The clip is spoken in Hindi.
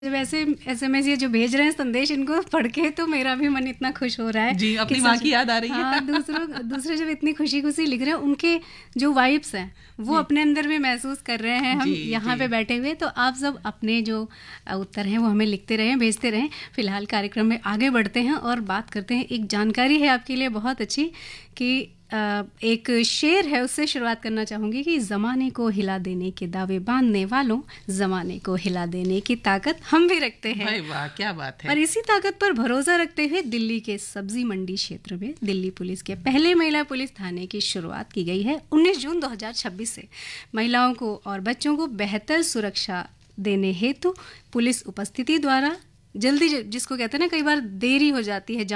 वैसे एसएमएस ये जो भेज रहे हैं संदेश, इनको पढ़ के तो मेरा भी मन इतना खुश हो रहा है जी, अपनी माँ की याद आ रही है। हाँ, दूसरे जब इतनी खुशी खुशी लिख रहे हैं, उनके जो वाइब्स हैं वो अपने अंदर भी महसूस कर रहे हैं। हम यहाँ पे बैठे हुए, तो आप सब अपने जो उत्तर हैं वो हमें लिखते रहें, भेजते रहें। फिलहाल कार्यक्रम में आगे बढ़ते हैं और बात करते हैं। एक जानकारी है आपके लिए बहुत अच्छी कि एक शेर है, उससे शुरुआत करना चाहूँगी कि ज़माने को हिला देने के दावे बांधने वालों, ज़माने को हिला देने की ताकत हम भी रखते हैं। भाई वाह, क्या बात है। और इसी ताकत पर भरोसा रखते हुए दिल्ली के सब्जी मंडी क्षेत्र में दिल्ली पुलिस के पहले महिला पुलिस थाने की शुरुआत की गई है 19 जून 2026 से। महिलाओं को और बच्चों को बेहतर सुरक्षा देने हेतु पुलिस उपस्थिति द्वारा जल्दी, जिसको कहते हैं ना, कई बार देरी हो जाती है